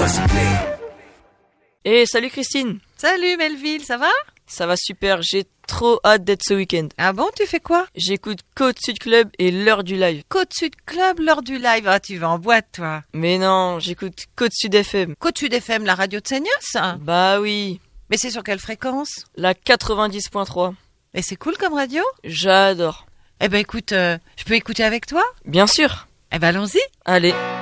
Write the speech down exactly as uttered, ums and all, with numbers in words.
recyclés. Eh, salut Christine. Salut Melville, ça va? Ça va super, j'ai trop hâte d'être ce week-end. Ah bon, tu fais quoi? J'écoute Côte Sud Club et l'heure du live. Côte Sud Club, l'heure du live. Ah, tu vas en boîte, toi. Mais non, j'écoute Côte Sud F M. Côte Sud F M, la radio de Seignos? Bah oui. Mais c'est sur quelle fréquence? La quatre-vingt-dix point trois. Et c'est cool comme radio? J'adore. Eh ben écoute, euh, je peux écouter avec toi? Bien sûr. Eh ben allons-y. Allez.